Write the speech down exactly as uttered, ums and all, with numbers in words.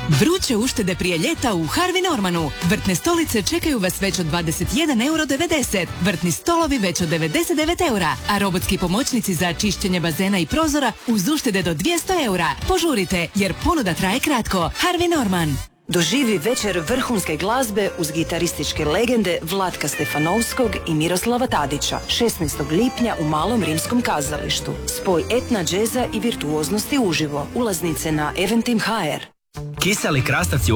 Vruće uštede prije ljeta u Harvey Normanu. Vrtne stolice čekaju vas već od dvadeset jedan euro devedeset. Vrtni stolovi već od devedeset devet eura. A robotski pomoćnici za čišćenje bazena i prozora uz uštede do dvjesto eura. Požurite jer ponuda traje kratko. Harvey Norman. Doživi večer vrhunske glazbe uz gitarističke legende Vlatka Stefanovskog i Miroslava Tadića. šesnaestog lipnja u Malom rimskom kazalištu. Spoj etna džeza i virtuoznosti uživo. Ulaznice na Eventim точка hr. Kiseli krastavci